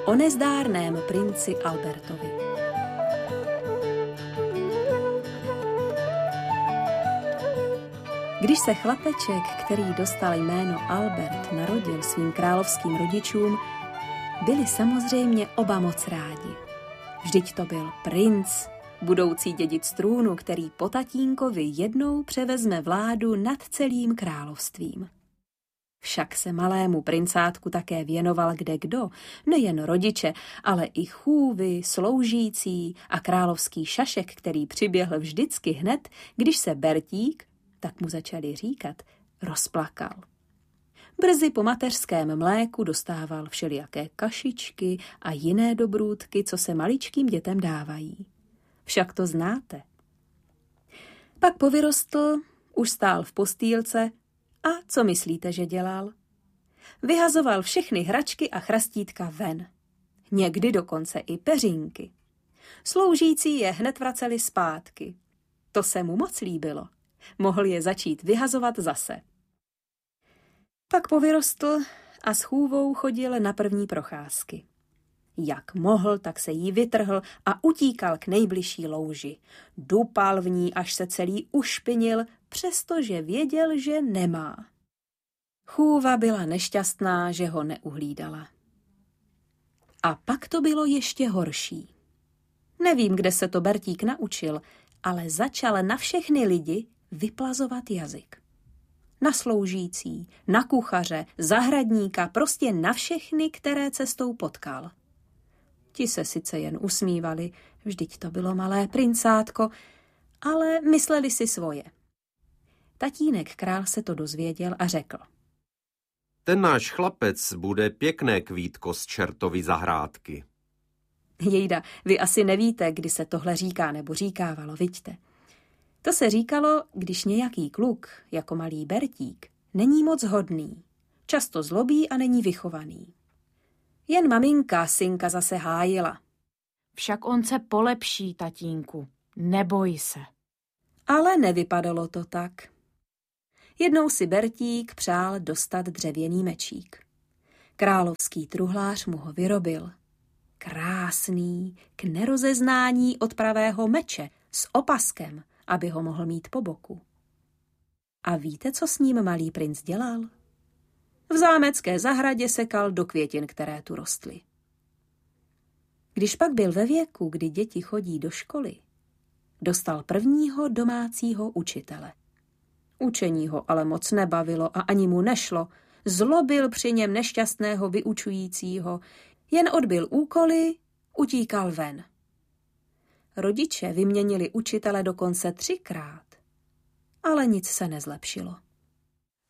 o nezdárném princi Albertovi. Když se chlapeček, který dostal jméno Albert, narodil svým královským rodičům, byli samozřejmě oba moc rádi. Vždyť to byl princ, budoucí dědic trůnu, který po tatínkovi jednou převezme vládu nad celým královstvím. Však se malému princátku také věnoval kdekdo, nejen rodiče, ale i chůvy, sloužící a královský šašek, který přiběhl vždycky hned, když se Bertík, tak mu začali říkat, rozplakal. Brzy po mateřském mléku dostával všelijaké kašičky a jiné dobrůdky, co se maličkým dětem dávají. Však to znáte. Pak povyrostl, už stál v postýlce a co myslíte, že dělal? Vyhazoval všechny hračky a chrastítka ven. Někdy dokonce i peřinky. Sloužící je hned vraceli zpátky. To se mu moc líbilo. Mohl je začít vyhazovat zase. Pak povyrostl a s chůvou chodil na první procházky. Jak mohl, tak se jí vytrhl a utíkal k nejbližší louži. Dupal v ní, až se celý ušpinil, přestože věděl, že nemá. Chůva byla nešťastná, že ho neuhlídala. A pak to bylo ještě horší. Nevím, kde se to Bertík naučil, ale začal na všechny lidi vyplazovat jazyk. Na sloužící, na kuchaře, zahradníka, prostě na všechny, které cestou potkal. Ti se sice jen usmívali, vždyť to bylo malé princátko, ale mysleli si svoje. Tatínek král se to dozvěděl a řekl. Ten náš chlapec bude pěkné kvítko z čertovy zahrádky. Jejda, vy asi nevíte, kdy se tohle říká nebo říkávalo, viďte. To se říkalo, když nějaký kluk, jako malý Bertík, není moc hodný, často zlobí a není vychovaný. Jen maminka synka zase hájila. Však on se polepší, tatínku, neboj se. Ale nevypadalo to tak. Jednou si Bertík přál dostat dřevěný mečík. Královský truhlář mu ho vyrobil. Krásný, k nerozeznání od pravého meče, s opaskem, aby ho mohl mít po boku. A víte, co s ním malý princ dělal? V zámecké zahradě sekal do květin, které tu rostly. Když pak byl ve věku, kdy děti chodí do školy, dostal prvního domácího učitele. Učení ho ale moc nebavilo a ani mu nešlo. Zlobil při něm nešťastného vyučujícího, jen odbyl úkoly, utíkal ven. Rodiče vyměnili učitele dokonce 3krát, ale nic se nezlepšilo.